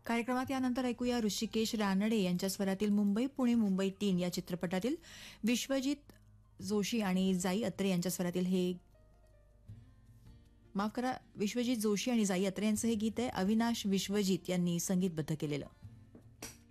कार्यक्रमात यानंतर ऐकूया ऋषिकेश रानडे यांच्या स्वरातील मुंबई पुणे मुंबई 3 या चित्रपटातील विश्वजित जोशी आणि जाई अत्रे यांच्या स्वरातील विश्वजित जोशी आणि जाई अत्रे यांचं हे गीत आहे. अविनाश विश्वजित यांनी संगीतबद्ध केलेलं.